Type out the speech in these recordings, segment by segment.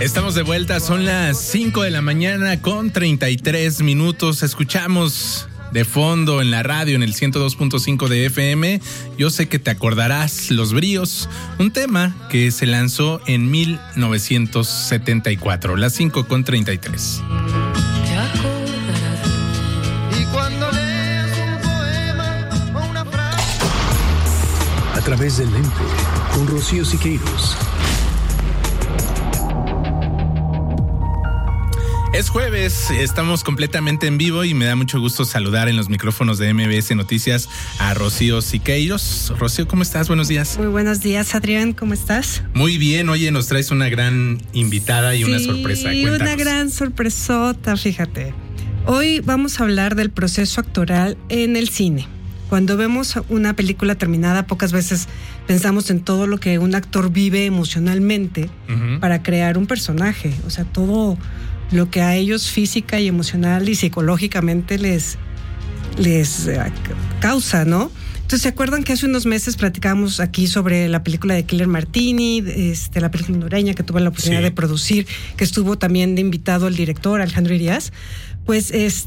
Estamos de vuelta, son las 5 de la mañana con 33 minutos. Escuchamos de fondo en la radio en el 102.5 de FM. Yo sé que te acordarás, Los Bríos, un tema que se lanzó en 1974, las 5 con 33. Y cuando leas un poema o una frase. A través del lente, con Rocío Siqueiros. Es jueves, estamos completamente en vivo y me da mucho gusto saludar en los micrófonos de MBS Noticias a Rocío Siqueiros. Rocío, ¿cómo estás? Buenos días. Muy buenos días, Adrián, ¿cómo estás? Muy bien, oye, nos traes una gran invitada y una sorpresa. Cuéntanos. Una gran sorpresota, fíjate. Hoy vamos a hablar del proceso actoral en el cine. Cuando vemos una película terminada, pocas veces pensamos en todo lo que un actor vive emocionalmente para crear un personaje. O sea, todo lo que a ellos física y emocional y psicológicamente les causa, ¿no? Entonces, ¿se acuerdan que hace unos meses platicábamos aquí sobre la película de Killer Martini, la película hondureña que tuve la oportunidad de producir, que estuvo también de invitado el director Alejandro Irías? Pues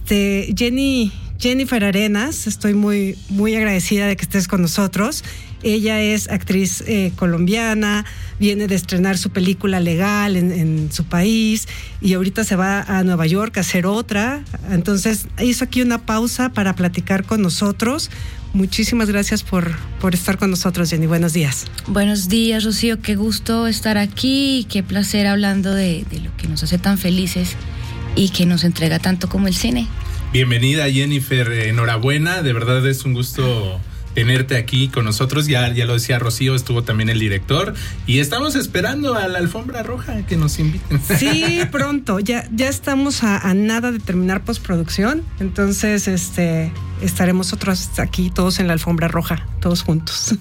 Jennifer Arenas, estoy muy, muy agradecida de que estés con nosotros. Ella es actriz colombiana, viene de estrenar su película Legal en su país y ahorita se va a Nueva York a hacer otra. Entonces hizo aquí una pausa para platicar con nosotros. Muchísimas gracias por estar con nosotros, Jenny. Buenos días. Buenos días, Rocío. Qué gusto estar aquí y qué placer hablando de lo que nos hace tan felices y que nos entrega tanto como el cine. Bienvenida, Jennifer. Enhorabuena. De verdad es un gusto tenerte aquí con nosotros. Ya lo decía Rocío, estuvo también el director y estamos esperando a la alfombra roja que nos inviten. Sí, pronto. Ya estamos a nada de terminar postproducción. Entonces, estaremos otros aquí todos en la alfombra roja, todos juntos.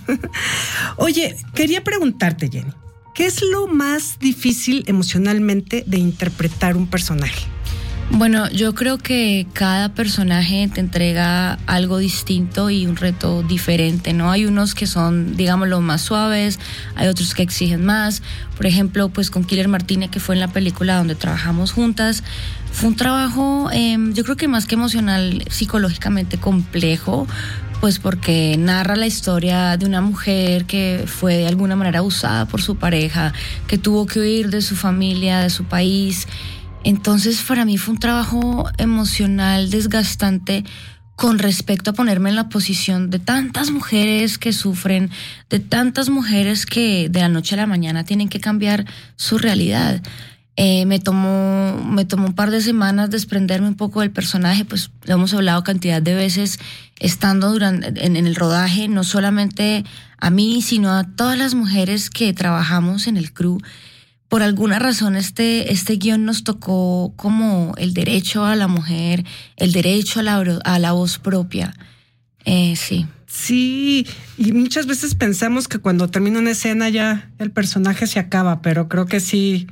Oye, quería preguntarte, Jenny, ¿qué es lo más difícil emocionalmente de interpretar un personaje? Bueno, yo creo que cada personaje te entrega algo distinto y un reto diferente, ¿no? Hay unos que son, digamos, los más suaves, hay otros que exigen más. Por ejemplo, pues con Killer Martini, que fue en la película donde trabajamos juntas, fue un trabajo, yo creo que más que emocional, psicológicamente complejo, pues porque narra la historia de una mujer que fue de alguna manera abusada por su pareja, que tuvo que huir de su familia, de su país. Entonces, para mí fue un trabajo emocional desgastante con respecto a ponerme en la posición de tantas mujeres que sufren, de tantas mujeres que de la noche a la mañana tienen que cambiar su realidad. Me tomó un par de semanas desprenderme un poco del personaje, pues lo hemos hablado cantidad de veces estando en el rodaje, no solamente a mí, sino a todas las mujeres que trabajamos en el crew. Por alguna razón este guión nos tocó como el derecho a la mujer, el derecho a la voz propia. Sí. Sí, y muchas veces pensamos que cuando termina una escena ya el personaje se acaba, pero creo que sí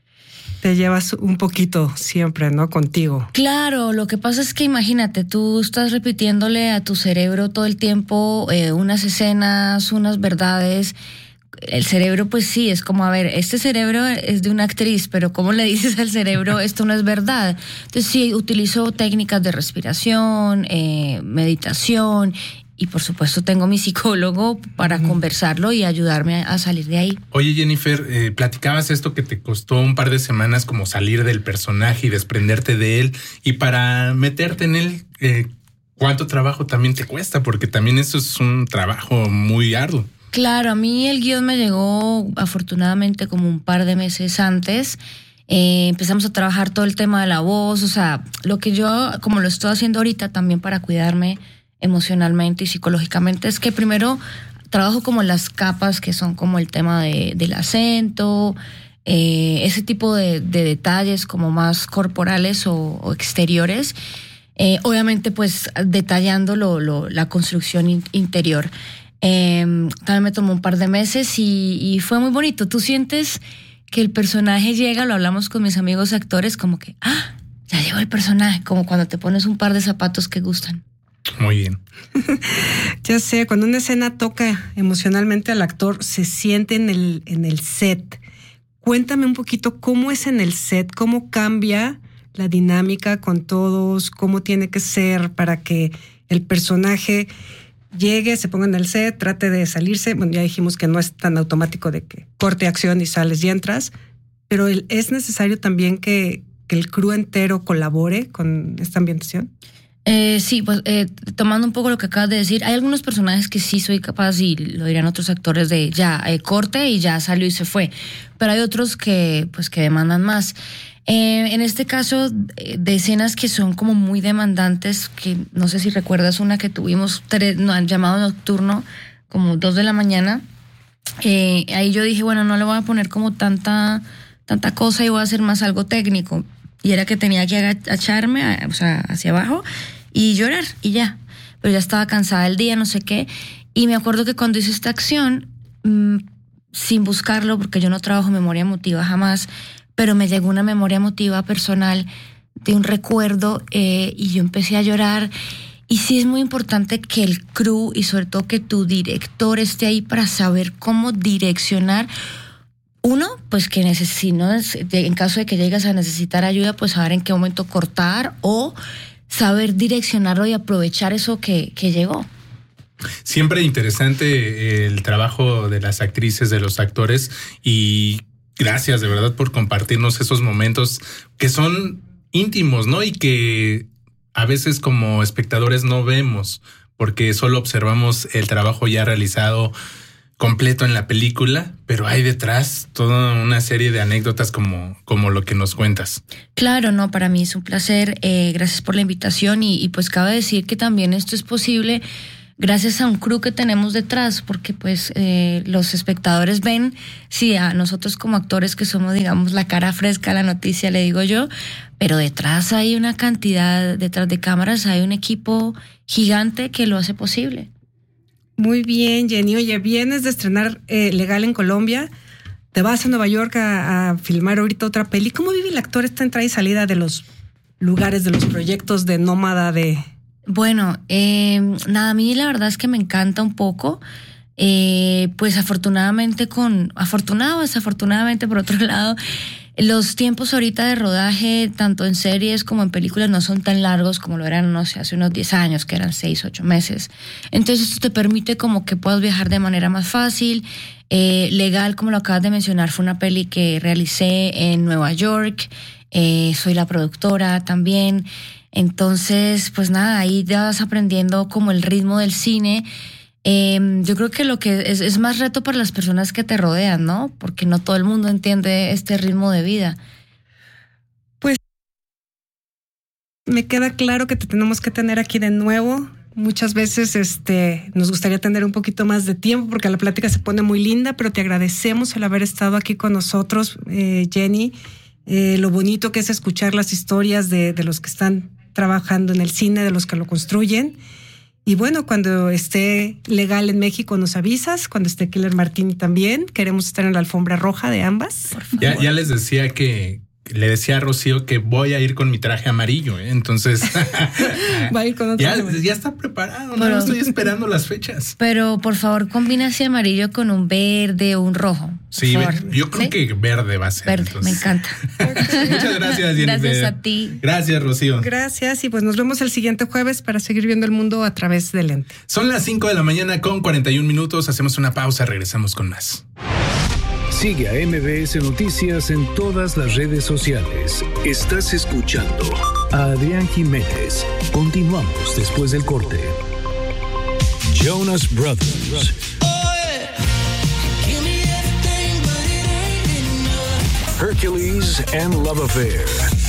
te llevas un poquito siempre, ¿no? Contigo. Claro, lo que pasa es que imagínate, tú estás repitiéndole a tu cerebro todo el tiempo unas escenas, unas verdades. El cerebro, pues sí, es como, a ver, este cerebro es de una actriz, pero ¿cómo le dices al cerebro esto no es verdad? Entonces sí, utilizo técnicas de respiración, meditación y por supuesto tengo mi psicólogo para conversarlo y ayudarme a salir de ahí. Oye, Jennifer, platicabas esto que te costó un par de semanas como salir del personaje y desprenderte de él, y para meterte en él, ¿cuánto trabajo también te cuesta? Porque también eso es un trabajo muy arduo. Claro, a mí el guión me llegó afortunadamente como un par de meses antes. Empezamos a trabajar todo el tema de la voz, o sea, lo que yo, como lo estoy haciendo ahorita también para cuidarme emocionalmente y psicológicamente, es que primero trabajo como las capas que son como el tema del acento, ese tipo de detalles como más corporales o exteriores. Obviamente pues detallando la construcción interior. También me tomó un par de meses y fue muy bonito. Tú sientes que el personaje llega, lo hablamos con mis amigos actores, como que, ya llegó el personaje, como cuando te pones un par de zapatos que gustan. Muy bien. Ya sé, cuando una escena toca emocionalmente al actor, se siente en el set, Cuéntame un poquito cómo es en el set, cómo cambia la dinámica con todos, cómo tiene que ser para que el personaje llegue, se ponga en el set, trate de salirse. Bueno, ya dijimos que no es tan automático de que corte acción y sales y entras, pero es necesario también que el crew entero colabore con esta ambientación. Sí, pues tomando un poco lo que acabas de decir, hay algunos personajes que sí soy capaz, y lo dirán otros actores, de ya, corte y ya salió y se fue, pero hay otros que demandan más. En este caso, de escenas que son como muy demandantes, que no sé si recuerdas una que tuvimos llamado nocturno, como 2 de la mañana, ahí yo dije, bueno, no le voy a poner como tanta cosa y voy a hacer más algo técnico, y era que tenía que agacharme, o sea, hacia abajo y llorar y ya, pero ya estaba cansada del día, no sé qué, y me acuerdo que cuando hice esta acción, sin buscarlo, porque yo no trabajo memoria emotiva jamás, pero me llegó una memoria emotiva personal de un recuerdo, y yo empecé a llorar. Y sí es muy importante que el crew y sobre todo que tu director esté ahí para saber cómo direccionar. Uno, pues que en caso de que llegues a necesitar ayuda, pues saber en qué momento cortar o saber direccionarlo y aprovechar eso que llegó. Siempre interesante el trabajo de las actrices, de los actores, y gracias de verdad por compartirnos esos momentos que son íntimos, ¿no? Y que a veces como espectadores no vemos porque solo observamos el trabajo ya realizado completo en la película, pero hay detrás toda una serie de anécdotas como lo que nos cuentas. Claro, no, para mí es un placer. Gracias por la invitación y pues cabe decir que también esto es posible gracias a un crew que tenemos detrás, porque pues los espectadores ven, sí, a nosotros como actores que somos, digamos, la cara fresca a la noticia, le digo yo, pero detrás hay una cantidad, detrás de cámaras hay un equipo gigante que lo hace posible. Muy bien, Jenny. Oye, vienes de estrenar Legal en Colombia, te vas a Nueva York a filmar ahorita otra peli. ¿Cómo vive el actor esta entrada y salida de los lugares, de los proyectos de nómada de...? Bueno, nada, a mí la verdad es que me encanta un poco, pues afortunadamente afortunado, desafortunadamente por otro lado, los tiempos ahorita de rodaje, tanto en series como en películas, no son tan largos como lo eran, no sé, hace unos 10 años, que eran 6, 8 meses. Entonces esto te permite como que puedas viajar de manera más fácil. Legal, como lo acabas de mencionar, fue una peli que realicé en Nueva York, soy la productora también. Entonces, pues nada, ahí ya vas aprendiendo como el ritmo del cine. Yo creo que lo que es más reto para las personas que te rodean, ¿no? Porque no todo el mundo entiende este ritmo de vida. Pues me queda claro que te tenemos que tener aquí de nuevo. Muchas veces nos gustaría tener un poquito más de tiempo porque la plática se pone muy linda, pero te agradecemos el haber estado aquí con nosotros, Jenny. Lo bonito que es escuchar las historias de los que están trabajando en el cine, de los que lo construyen. Y bueno, cuando esté Legal en México nos avisas, cuando esté Killer Martini también. Queremos estar en la alfombra roja de ambas. Ya les decía le decía a Rocío que voy a ir con mi traje amarillo, ¿eh? Entonces va a ir con otro ya está preparado, no estoy esperando las fechas. Pero por favor, combina ese amarillo con un verde o un rojo. Sí, yo creo que verde va a ser. Verde, entonces. me encanta. Muchas gracias, Jennifer. Gracias a ti. Gracias, Rocío. Gracias, y pues nos vemos el siguiente jueves para seguir viendo el mundo a través de lente. Son las 5 de la mañana con 41 minutos. Hacemos una pausa, regresamos con más. Sigue a MBS Noticias en todas las redes sociales. Estás escuchando a Adrián Jiménez. Continuamos después del corte. Jonas Brothers. Hercules and Love Affair.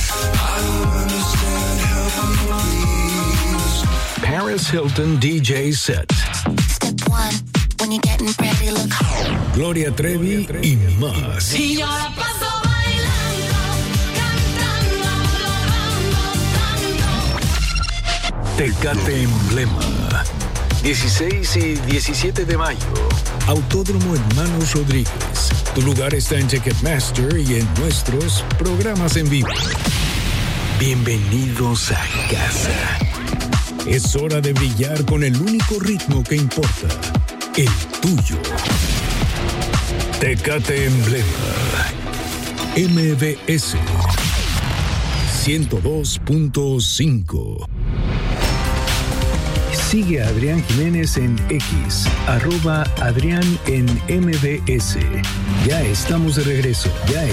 Paris Hilton DJ set. Step one, when you're getting ready, look. Gloria Trevi y más. Y ahora paso bailando, cantando, adorando tanto. Tecate Emblema. 16 y 17 de mayo. Autódromo Hermanos Rodríguez. Tu lugar está en Ticketmaster y en nuestros programas en vivo. Bienvenidos a casa. Es hora de brillar con el único ritmo que importa, el tuyo. Tecate Emblema. MBS 102.5. Sigue a Adrián Jiménez en X, @Adrián en MBS. Ya estamos de regreso.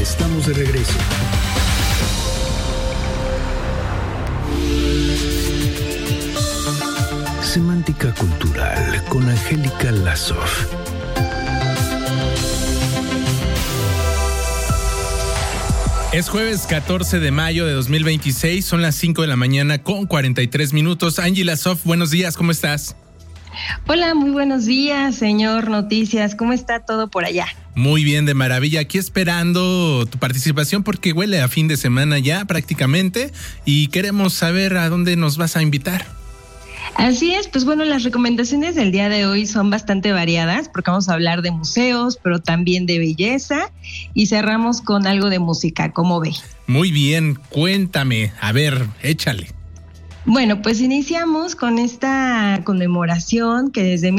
Semántica Cultural con Angélica Lazoff. Es jueves 14 de mayo de 2026, son las 5 de la mañana con 43 minutos. Angie Lazoff, buenos días, ¿cómo estás? Hola, muy buenos días, señor Noticias. ¿Cómo está todo por allá? Muy bien, de maravilla. Aquí esperando tu participación porque huele a fin de semana ya prácticamente y queremos saber a dónde nos vas a invitar. Así es, pues bueno, las recomendaciones del día de hoy son bastante variadas porque vamos a hablar de museos, pero también de belleza y cerramos con algo de música, ¿cómo ve? Muy bien, cuéntame, a ver, échale. Bueno, pues iniciamos con esta conmemoración que desde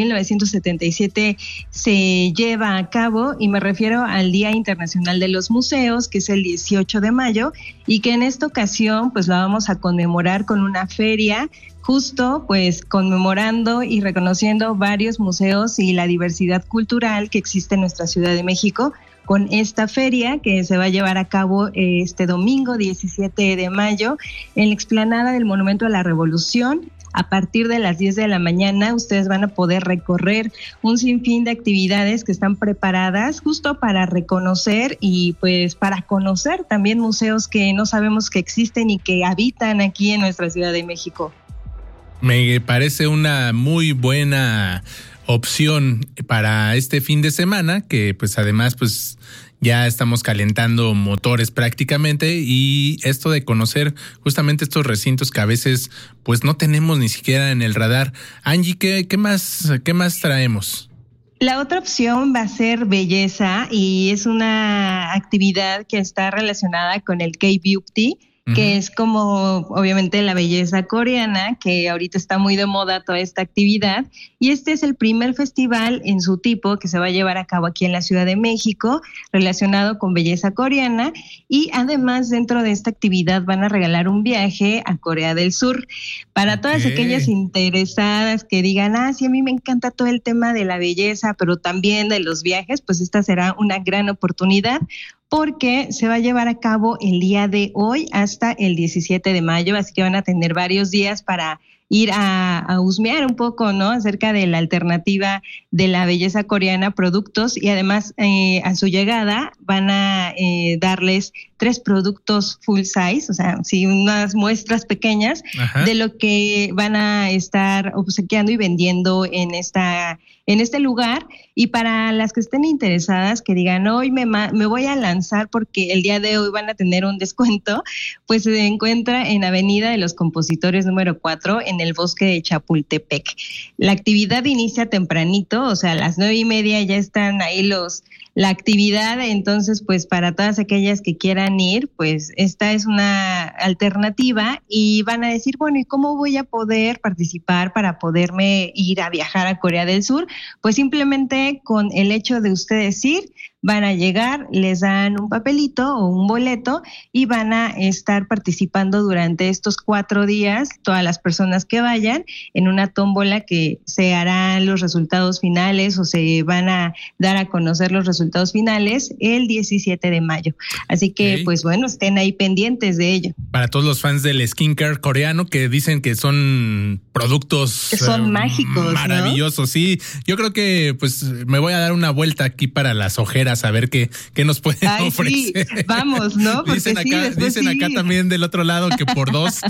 1977 se lleva a cabo y me refiero al Día Internacional de los Museos, que es el 18 de mayo y que en esta ocasión pues la vamos a conmemorar con una feria justo pues conmemorando y reconociendo varios museos y la diversidad cultural que existe en nuestra Ciudad de México, con esta feria que se va a llevar a cabo este domingo 17 de mayo en la explanada del Monumento a la Revolución. A partir de las 10 de la mañana ustedes van a poder recorrer un sinfín de actividades que están preparadas justo para reconocer y pues para conocer también museos que no sabemos que existen y que habitan aquí en nuestra Ciudad de México. Me parece una muy buena opción para este fin de semana, que pues además pues ya estamos calentando motores prácticamente y esto de conocer justamente estos recintos que a veces pues no tenemos ni siquiera en el radar. Angie, ¿qué más traemos? La otra opción va a ser belleza y es una actividad que está relacionada con el K-Beauty, que es como obviamente la belleza coreana, que ahorita está muy de moda toda esta actividad, y este es el primer festival en su tipo que se va a llevar a cabo aquí en la Ciudad de México relacionado con belleza coreana, y además dentro de esta actividad van a regalar un viaje a Corea del Sur para todas aquellas interesadas que digan, sí, a mí me encanta todo el tema de la belleza, pero también de los viajes, pues esta será una gran oportunidad, porque se va a llevar a cabo el día de hoy hasta el 17 de mayo, así que van a tener varios días para ir a husmear un poco, ¿no?, acerca de la alternativa de la belleza coreana, productos, y además a su llegada van a darles 3 productos full size, o sea, sí, unas muestras pequeñas de lo que van a estar obsequiando y vendiendo en este lugar. Y para las que estén interesadas, que digan, hoy me voy a lanzar porque el día de hoy van a tener un descuento, pues se encuentra en Avenida de los Compositores número 4, en el bosque de Chapultepec. La actividad inicia tempranito, o sea, a las 9:30 ya están ahí la actividad, entonces pues para todas aquellas que quieran ir, pues esta es una alternativa y van a decir, bueno, ¿y cómo voy a poder participar para poderme ir a viajar a Corea del Sur? Pues simplemente con el hecho de ustedes ir, van a llegar, les dan un papelito o un boleto y van a estar participando durante estos 4 días, todas las personas que vayan, en una tómbola que se harán los resultados finales o se van a dar a conocer los resultados finales el 17 de mayo. Así que, pues bueno, estén ahí pendientes de ello. Para todos los fans del skincare coreano que dicen que son productos que son mágicos, maravillosos, ¿no? Sí, yo creo que pues me voy a dar una vuelta aquí para las ojeras a ver qué nos pueden ofrecer. Sí, vamos, ¿no? Porque dicen acá también del otro lado que por 2.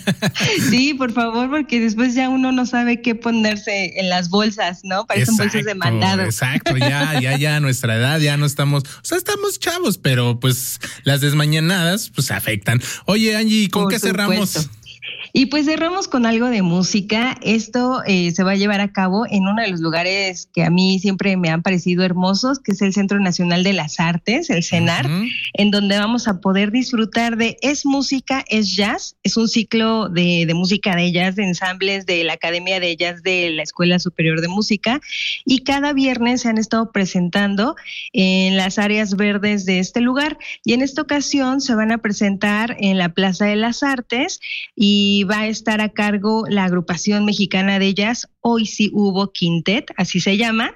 Sí, por favor, porque después ya uno no sabe qué ponerse en las bolsas, ¿no? Parecen bolsas de mandado. Exacto, ya a nuestra edad ya no estamos, o sea, estamos chavos, pero pues las desmañanadas pues afectan. Oye, Angie, ¿con qué cerramos? Y pues cerramos con algo de música. Esto se va a llevar a cabo en uno de los lugares que a mí siempre me han parecido hermosos, que es el Centro Nacional de las Artes, el CENAR, en donde vamos a poder disfrutar de Es Música, es Jazz. Es un ciclo de música de jazz, de ensambles de la Academia de Jazz de la Escuela Superior de Música. Y cada viernes se han estado presentando en las áreas verdes de este lugar. Y en esta ocasión se van a presentar en la Plaza de las Artes y va a estar a cargo la agrupación mexicana de jazz Hoy Sí Hubo Quintet, así se llama.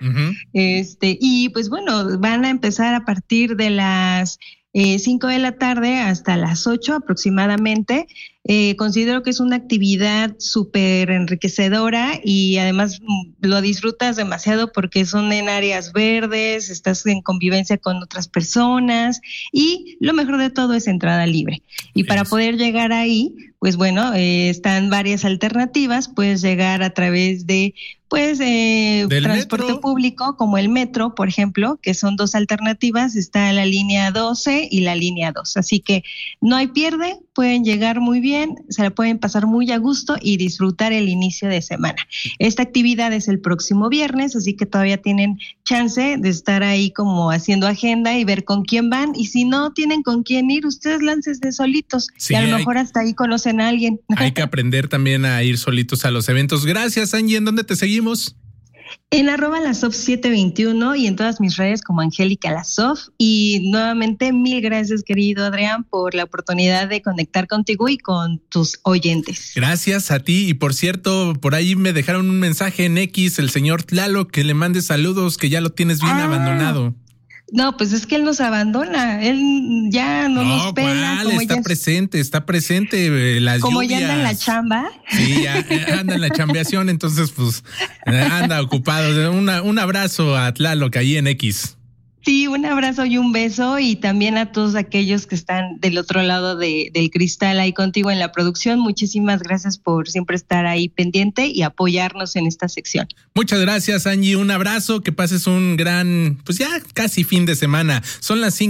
Y pues bueno, van a empezar a partir de las 5 de la tarde hasta las 8 aproximadamente. Considero que es una actividad súper enriquecedora y además lo disfrutas demasiado porque son en áreas verdes, estás en convivencia con otras personas y lo mejor de todo es entrada libre. Y para poder llegar ahí, pues bueno, están varias alternativas. Puedes llegar a través de transporte metro público, como el metro, por ejemplo, que son 2 alternativas. Está la línea 12 y la línea 2. Así que no hay pierde, pueden llegar muy bien, se la pueden pasar muy a gusto y disfrutar el inicio de semana. Esta actividad es el próximo viernes, así que todavía tienen chance de estar ahí como haciendo agenda y ver con quién van. Y si no tienen con quién ir, ustedes láncense solitos. Sí, y a lo mejor hasta ahí conocen a alguien. Hay que aprender también a ir solitos a los eventos. Gracias, Angie. ¿En dónde te seguimos? En @lasof721 y en todas mis redes como Angélica Lasof. Y nuevamente, mil gracias, querido Adrián, por la oportunidad de conectar contigo y con tus oyentes. Gracias a ti. Y por cierto, por ahí me dejaron un mensaje en X, el señor Tlaloc, que le mande saludos, que ya lo tienes bien abandonado. No, pues es que él nos abandona, él ya no nos pela. Como está presente, las como lluvias. Ya anda en la chamba. Sí, ya anda en la chambeación, entonces pues anda ocupado. Un abrazo a Tlaloc ahí en X. Sí, un abrazo y un beso, y también a todos aquellos que están del otro lado del cristal ahí contigo en la producción. Muchísimas gracias por siempre estar ahí pendiente y apoyarnos en esta sección. Muchas gracias, Angie. Un abrazo, que pases un gran, pues ya casi fin de semana. Son las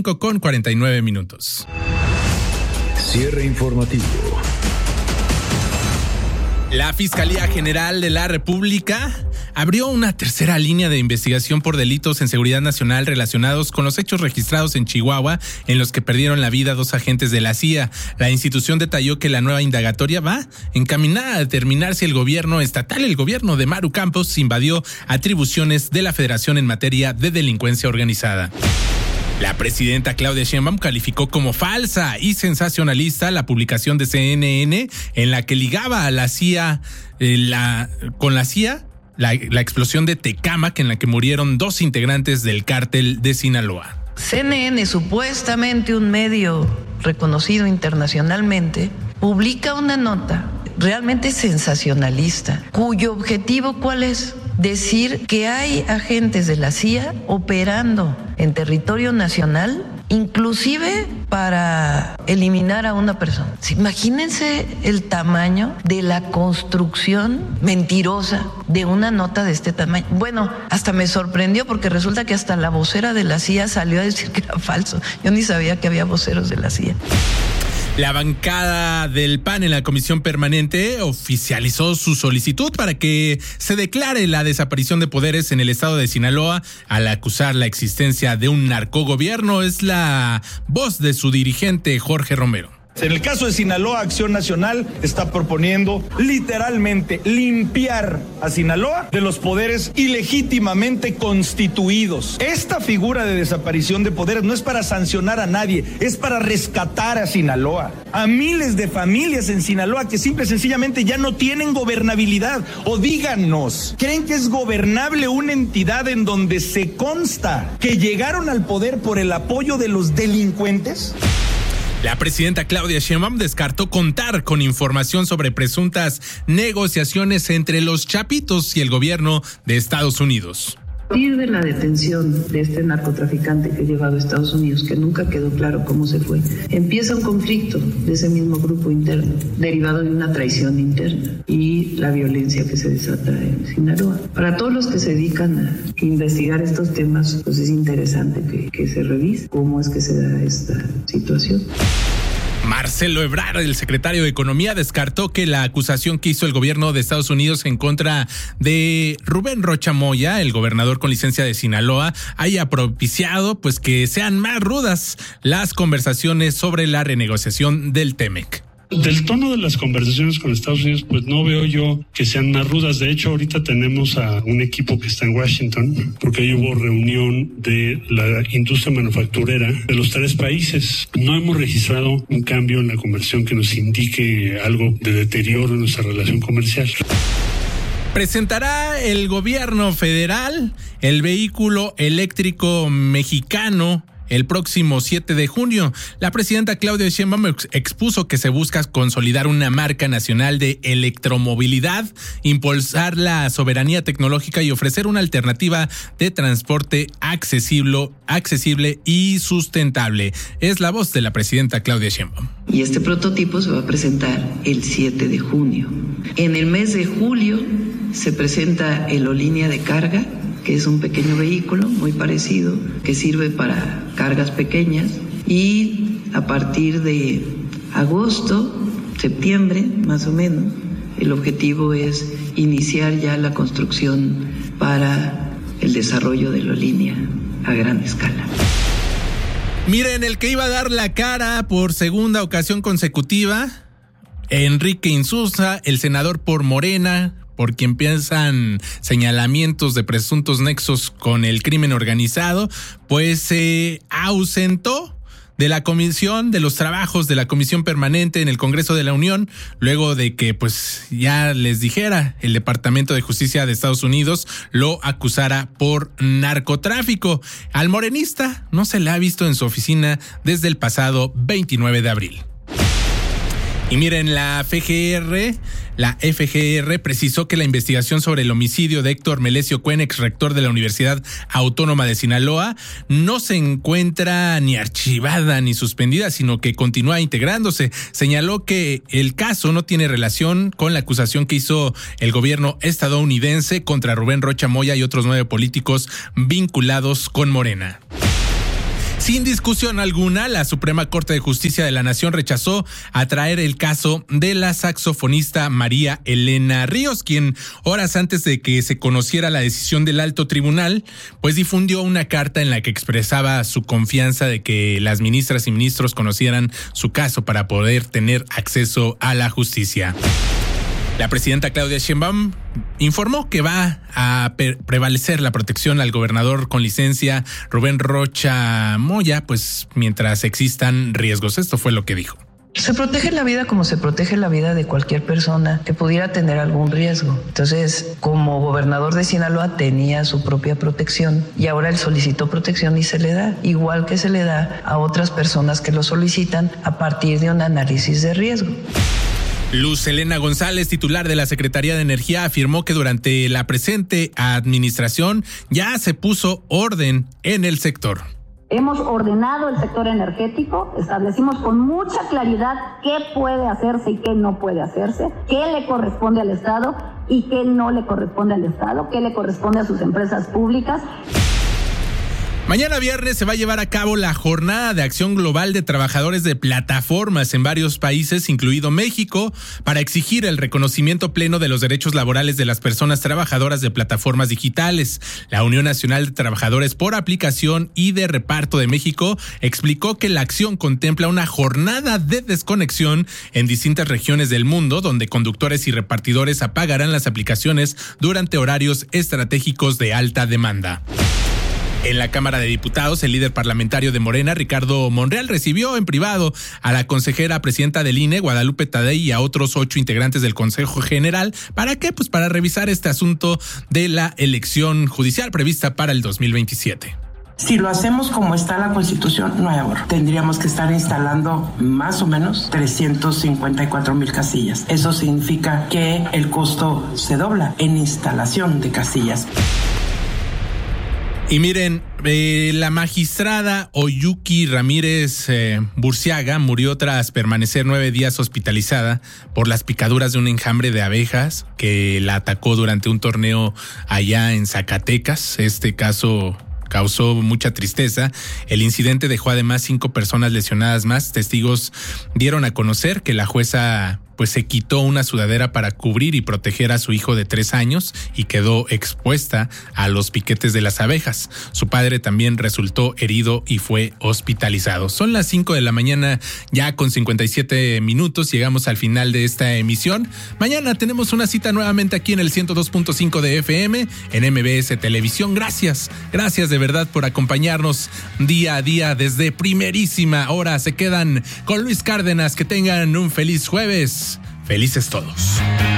5:49. Cierre informativo. La Fiscalía General de la República abrió una tercera línea de investigación por delitos en seguridad nacional relacionados con los hechos registrados en Chihuahua, en los que perdieron la vida 2 agentes de la CIA. La institución detalló que la nueva indagatoria va encaminada a determinar si el gobierno estatal, el gobierno de Maru Campos, invadió atribuciones de la Federación en materia de delincuencia organizada. La presidenta Claudia Sheinbaum calificó como falsa y sensacionalista la publicación de CNN en la que ligaba a la CIA, la explosión de Tecámac, en la que murieron 2 integrantes del cártel de Sinaloa. CNN, supuestamente un medio reconocido internacionalmente, publica una nota realmente sensacionalista, cuyo objetivo, ¿cuál es? Decir que hay agentes de la CIA operando en territorio nacional, inclusive para eliminar a una persona. Imagínense el tamaño de la construcción mentirosa de una nota de este tamaño. Bueno, hasta me sorprendió porque resulta que hasta la vocera de la CIA salió a decir que era falso. Yo ni sabía que había voceros de la CIA. La bancada del PAN en la Comisión Permanente oficializó su solicitud para que se declare la desaparición de poderes en el estado de Sinaloa al acusar la existencia de un narcogobierno. Es la voz de su dirigente, Jorge Romero. En el caso de Sinaloa, Acción Nacional está proponiendo literalmente limpiar a Sinaloa de los poderes ilegítimamente constituidos. Esta figura de desaparición de poderes no es para sancionar a nadie, es para rescatar a Sinaloa, a miles de familias en Sinaloa que simple y sencillamente ya no tienen gobernabilidad. O díganos, ¿creen que es gobernable una entidad en donde se consta que llegaron al poder por el apoyo de los delincuentes? La presidenta Claudia Sheinbaum descartó contar con información sobre presuntas negociaciones entre los Chapitos y el gobierno de Estados Unidos. A partir de la detención de este narcotraficante que llevado a Estados Unidos, que nunca quedó claro cómo se fue, empieza un conflicto de ese mismo grupo interno, derivado de una traición interna y la violencia que se desata en Sinaloa. Para todos los que se dedican a investigar estos temas, pues es interesante que se revise cómo es que se da esta situación. Marcelo Ebrard, el secretario de Economía, descartó que la acusación que hizo el gobierno de Estados Unidos en contra de Rubén Rocha Moya, el gobernador con licencia de Sinaloa, haya propiciado pues que sean más rudas las conversaciones sobre la renegociación del TEMEC. Del tono de las conversaciones con Estados Unidos, pues no veo yo que sean más rudas. De hecho, ahorita tenemos a un equipo que está en Washington, porque ahí hubo reunión de la industria manufacturera de los 3 países. No hemos registrado un cambio en la conversación que nos indique algo de deterioro en nuestra relación comercial. Presentará el gobierno federal el vehículo eléctrico mexicano el próximo 7 de junio. La presidenta Claudia Sheinbaum expuso que se busca consolidar una marca nacional de electromovilidad, impulsar la soberanía tecnológica y ofrecer una alternativa de transporte accesible y sustentable. Es la voz de la presidenta Claudia Sheinbaum. Y este prototipo se va a presentar el 7 de junio. En el mes de julio se presenta el Olínea de carga, que es un pequeño vehículo muy parecido, que sirve para cargas pequeñas, y a partir de agosto, septiembre más o menos, el objetivo es iniciar ya la construcción para el desarrollo de la línea a gran escala. Miren, el que iba a dar la cara por segunda ocasión consecutiva, Enrique Insulza, el senador por Morena, por quien piensan señalamientos de presuntos nexos con el crimen organizado, pues se ausentó de la comisión, de los trabajos de la comisión permanente en el Congreso de la Unión, luego de que pues ya les dijera el Departamento de Justicia de Estados Unidos lo acusara por narcotráfico. Al morenista no se le ha visto en su oficina desde el pasado 29 de abril. Y miren, la FGR precisó que la investigación sobre el homicidio de Héctor Melesio Cuen, ex rector de la Universidad Autónoma de Sinaloa, no se encuentra ni archivada ni suspendida, sino que continúa integrándose. Señaló que el caso no tiene relación con la acusación que hizo el gobierno estadounidense contra Rubén Rocha Moya y otros 9 políticos vinculados con Morena. Sin discusión alguna, la Suprema Corte de Justicia de la Nación rechazó atraer el caso de la saxofonista María Elena Ríos, quien horas antes de que se conociera la decisión del alto tribunal, pues difundió una carta en la que expresaba su confianza de que las ministras y ministros conocieran su caso para poder tener acceso a la justicia. La presidenta Claudia Sheinbaum informó que va a prevalecer la protección al gobernador con licencia Rubén Rocha Moya, pues mientras existan riesgos. Esto fue lo que dijo. Se protege la vida como se protege la vida de cualquier persona que pudiera tener algún riesgo. Entonces, como gobernador de Sinaloa tenía su propia protección y ahora él solicitó protección y se le da, igual que se le da a otras personas que lo solicitan a partir de un análisis de riesgo. Luz Helena González, titular de la Secretaría de Energía, afirmó que durante la presente administración ya se puso orden en el sector. Hemos ordenado el sector energético, establecimos con mucha claridad qué puede hacerse y qué no puede hacerse, qué le corresponde al Estado y qué no le corresponde al Estado, qué le corresponde a sus empresas públicas. Mañana viernes se va a llevar a cabo la Jornada de Acción Global de Trabajadores de Plataformas en varios países, incluido México, para exigir el reconocimiento pleno de los derechos laborales de las personas trabajadoras de plataformas digitales. La Unión Nacional de Trabajadores por Aplicación y de Reparto de México explicó que la acción contempla una jornada de desconexión en distintas regiones del mundo, donde conductores y repartidores apagarán las aplicaciones durante horarios estratégicos de alta demanda. En la Cámara de Diputados, el líder parlamentario de Morena, Ricardo Monreal, recibió en privado a la consejera presidenta del INE, Guadalupe Tadei, y a otros 8 integrantes del Consejo General. ¿Para qué? Pues para revisar este asunto de la elección judicial prevista para el 2027. Si lo hacemos como está la Constitución, no hay ahorro. Tendríamos que estar instalando más o menos 354,000 casillas. Eso significa que el costo se dobla en instalación de casillas. Y miren, la magistrada Oyuki Ramírez Burciaga murió tras permanecer 9 días hospitalizada por las picaduras de un enjambre de abejas que la atacó durante un torneo allá en Zacatecas. Este caso causó mucha tristeza. El incidente dejó además 5 personas lesionadas más. Testigos dieron a conocer que la jueza pues se quitó una sudadera para cubrir y proteger a su hijo de 3 años y quedó expuesta a los piquetes de las abejas. Su padre también resultó herido y fue hospitalizado. Son las 5 de la mañana ya con 57 minutos. Llegamos al final de esta emisión. Mañana tenemos una cita nuevamente aquí en el 102.5 de FM en MBS Televisión. Gracias de verdad por acompañarnos día a día desde primerísima hora. Se quedan con Luis Cárdenas. Que tengan un feliz jueves. Felices todos.